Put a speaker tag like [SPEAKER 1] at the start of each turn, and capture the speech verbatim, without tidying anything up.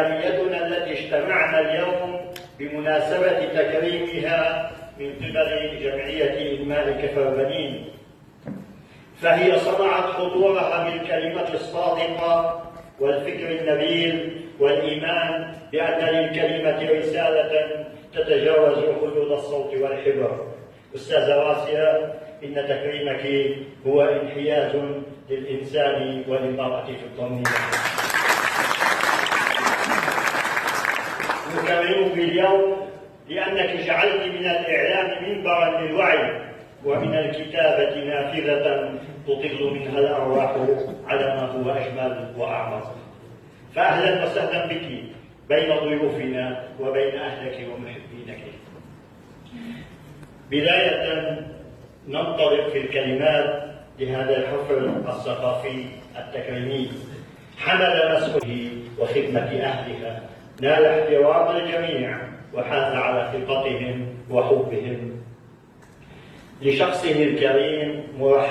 [SPEAKER 1] إعلاميتنا التي اجتمعنا اليوم بمناسبة تكريمها من قبل جمعية إنماء كفر بنين، فهي صنعت خطورها بالكلمة الصادقة والفكر النبيل والإيمان بأن للكلمة رسالة تتجاوز حدود الصوت والحبر. أستاذة راسية، إن تكريمك هو انحياز للإنسان وللمرأة في الضمنية. نكرمك اليوم لأنك جعلت من الإعلام منبرا للوعي، ومن الكتابة نافذة تطل منها الأرواح على ما هو أجمل وأعمق. فأهلا وسهلا بك بين ضيوفنا وبين أهلك ومحبينك. بداية ننطلق في الكلمات لهذا الحفل الثقافي التكريمي. حمل مسؤوليه وخدمة أهلها، نال احترام الجميع وحاز على ثقتهم وحبهم. لشخصه الكريم مرحب